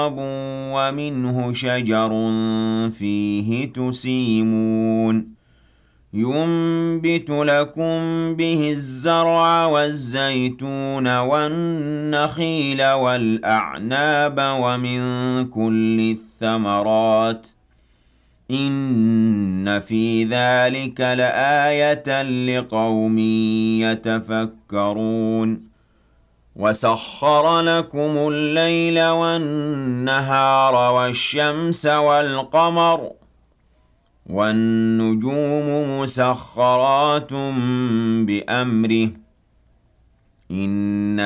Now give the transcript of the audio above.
ومنه شجر فيه تسيمون ينبت لكم به الزرع والزيتون والنخيل والأعناب ومن كل الثمرات إن في ذلك لآية لقوم يتفكرون وسخر لكم الليل والنهار والشمس والقمر والنجوم مسخرات بأمره إن